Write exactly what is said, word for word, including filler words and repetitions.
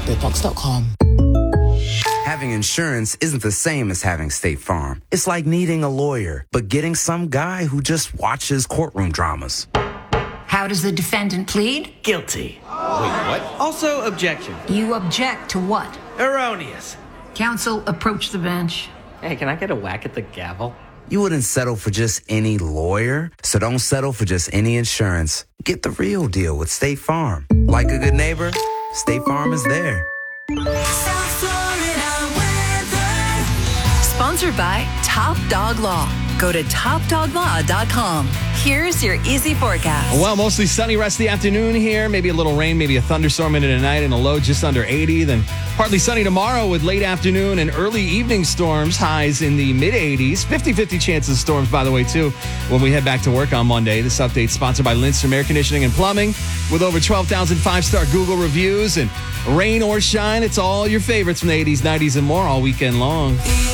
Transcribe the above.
bitbox dot com. Having insurance isn't the same as having State Farm. It's like needing a lawyer, but getting some guy who just watches courtroom dramas. How does the defendant plead? Guilty. Wait, what? Also, objection. You object to what? Erroneous. Counsel, approach the bench. Hey, can I get a whack at the gavel? You wouldn't settle for just any lawyer, so don't settle for just any insurance. Get the real deal with State Farm. Like a good neighbor, State Farm is there. South Florida weather. Sponsored by Top Dog Law. Go to top dog law dot com. Here's your easy forecast. Well, mostly sunny rest of the afternoon here. Maybe a little rain, maybe a thunderstorm into the night and a low just under eighty. Then partly sunny tomorrow with late afternoon and early evening storms. Highs in the mid eighties. fifty-fifty chance of storms, by the way, too, when we head back to work on Monday. This update sponsored by Lindstrom Air Conditioning and Plumbing. With over twelve thousand five-star Google reviews and rain or shine, it's all your favorites from the eighties, nineties, and more all weekend long.